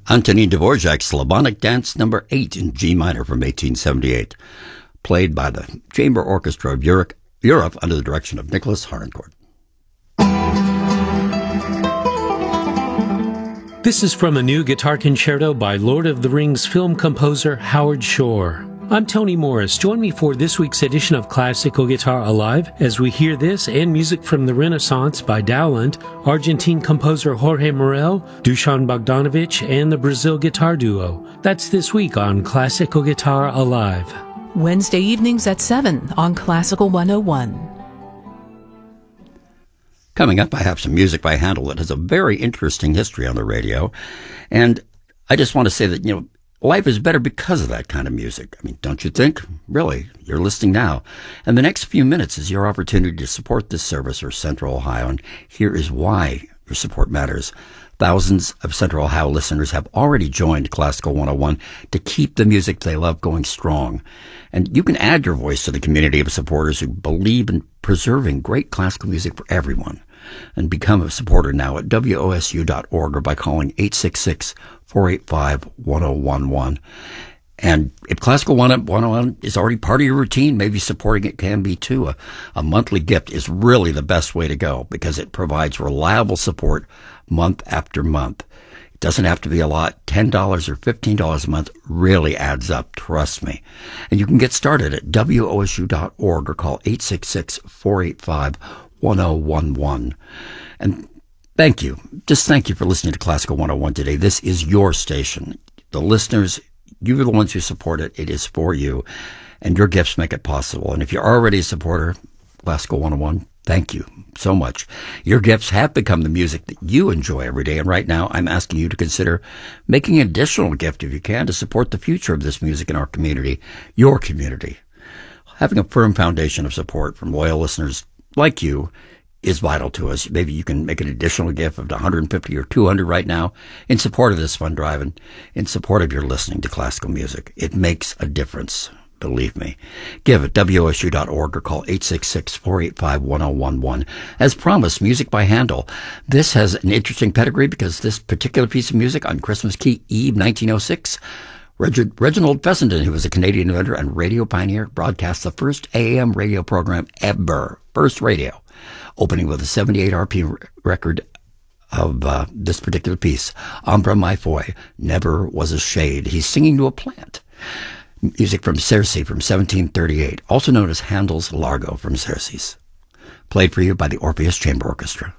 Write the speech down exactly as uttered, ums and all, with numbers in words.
Antonin Dvorak's Slavonic Dance Number eight in G minor from eighteen seventy-eight, played by the Chamber Orchestra of Europe, Europe under the direction of Nicholas Harnoncourt. This is from a new guitar concerto by Lord of the Rings film composer Howard Shore. I'm Tony Morris. Join me for this week's edition of Classical Guitar Alive as we hear this and music from the Renaissance by Dowland, Argentine composer Jorge Morel, Dusan Bogdanovic, and the Brazil Guitar Duo. That's this week on Classical Guitar Alive. Wednesday evenings at seven on Classical one oh one. Coming up, I have some music by Handel that has a very interesting history on the radio. And I just want to say that, you know, life is better because of that kind of music. I mean, don't you think? Really, you're listening now. And the next few minutes is your opportunity to support this service or Central Ohio. And here is why your support matters. Thousands of Central Ohio listeners have already joined Classical one oh one to keep the music they love going strong. And you can add your voice to the community of supporters who believe in preserving great classical music for everyone. And become a supporter now at W O S U dot org or by calling eight six six, four eight five, one oh one one. And if Classical one oh one is already part of your routine, maybe supporting it can be too. A, a monthly gift is really the best way to go because it provides reliable support month after month. It doesn't have to be a lot. ten dollars or fifteen dollars a month really adds up, trust me. And you can get started at W O S U dot org or call eight six six, four eight five, one oh one one. And thank you. Just thank you for listening to Classical one oh one today. This is your station. The listeners, you're the ones who support it. It is for you. And your gifts make it possible. And if you're already a supporter, Classical one oh one, thank you so much. Your gifts have become the music that you enjoy every day. And right now, I'm asking you to consider making an additional gift if you can to support the future of this music in our community, your community. Having a firm foundation of support from loyal listeners like you is vital to us. Maybe you can make an additional gift of one hundred fifty or two hundred right now in support of this fund drive and in support of your listening to classical music. It makes a difference, believe me. Give at W O S U dot org or call eight six six, four eight five, one oh one one. As promised, music by Handel. This has an interesting pedigree because this particular piece of music on Christmas Eve nineteen oh six, Reg- Reginald Fessenden, who was a Canadian inventor and radio pioneer, broadcast the first A M radio program ever, first radio, opening with a seventy-eight R P M record of uh, this particular piece, Ombre My Foy, Never Was a Shade. He's singing to a plant. Music from Circe from seventeen thirty-eight, also known as Handel's Largo from Circe's, played for you by the Orpheus Chamber Orchestra.